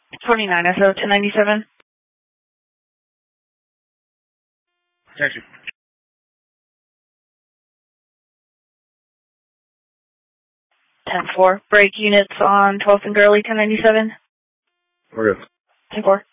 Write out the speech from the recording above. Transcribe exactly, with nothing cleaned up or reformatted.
twenty-nine S O ten ninety-seven. Thank you. ten four. Break units on twelfth and Gurley ten ninety-seven. We're good. ten four.